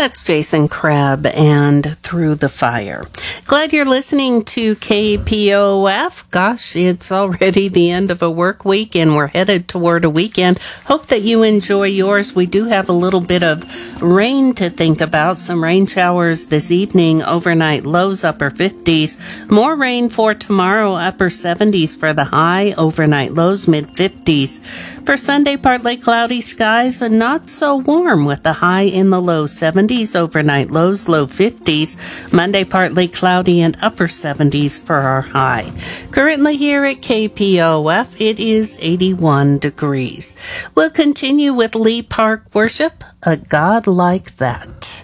That's Jason Crabb and Through the Fire. Glad you're listening to KPOF. Gosh, it's already the end of a work week and we're headed toward a weekend. Hope that you enjoy yours. We do have a little bit of rain to think about. Some rain showers this evening, overnight lows upper 50s. More rain for tomorrow, upper 70s for the high, overnight lows mid 50s. For Sunday, partly cloudy skies and not so warm with the high in the low 70s. Overnight lows, low 50s. Monday, partly cloudy and upper 70s for our high. Currently here at KPOF, it is 81 degrees. We'll continue with Lee Park Worship, A God Like That.